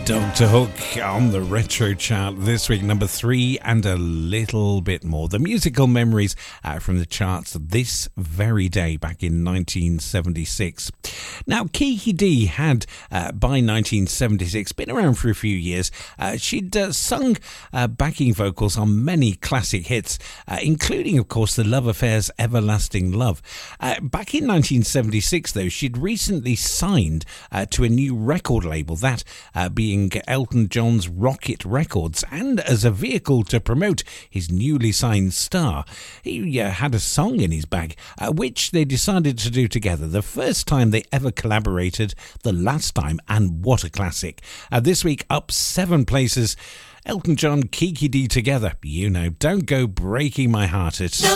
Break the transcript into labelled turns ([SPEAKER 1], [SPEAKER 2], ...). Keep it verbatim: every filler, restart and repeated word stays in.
[SPEAKER 1] Doctor Hook on the retro chart this week, number three and a little bit more. The musical memories uh, from the charts this very day back in nineteen seventy-six. Now, Kiki Dee had, uh, by nineteen seventy-six, been around for a few years. Uh, she'd uh, sung uh, backing vocals on many classic hits, uh, including, of course, The Love Affair's Everlasting Love. Uh, back in nineteen seventy-six, though, she'd recently signed uh, to a new record label, that uh, being Elton John's Rocket Records, and as a vehicle to promote his newly signed star, he uh, had a song in his bag, uh, which they decided to do together. The first time they ever collaborated, the last time, and what a classic. Uh, this week, up seven places, Elton John, Kiki Dee together. You know, Don't Go Breaking My Heart. It's